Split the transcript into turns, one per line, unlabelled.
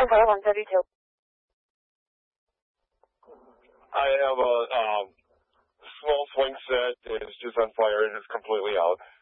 Empire 132.
I have a small swing set that is just on fire and it's completely out.